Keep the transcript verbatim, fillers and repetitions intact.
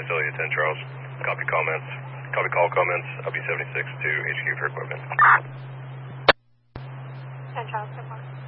Visalia ten Charles. Copy comments. Copy call comments. L B seventy-six to H Q for equipment. ten Charles, good morning.